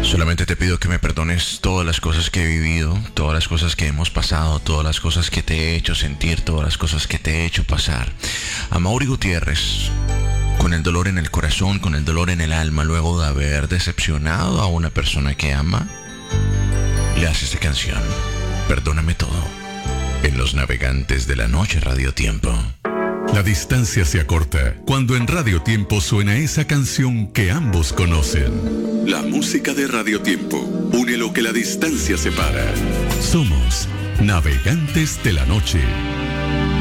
Solamente te pido que me perdones todas las cosas que he vivido, todas las cosas que hemos pasado, todas las cosas que te he hecho sentir, todas las cosas que te he hecho pasar. A Mauri Gutiérrez, con el dolor en el corazón, con el dolor en el alma, luego de haber decepcionado a una persona que ama, le hace esta canción, Perdóname todo, en Los Navegantes de la Noche Radio Tiempo. La distancia se acorta cuando en Radio Tiempo suena esa canción que ambos conocen. La música de Radio Tiempo une lo que la distancia separa. Somos Navegantes de la Noche.